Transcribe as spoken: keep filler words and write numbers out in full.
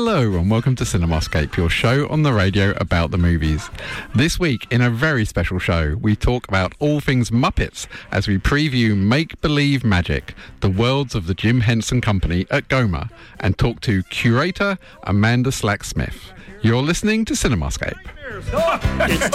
Hello and welcome to Cinemascape, your show on the radio about the movies. This week, in a very special show, we talk about all things Muppets as we preview Make Believe Magic, the worlds of the Jim Henson Company at Goma, and talk to curator Amanda Slack-Smith. You're listening to Cinemascape. It's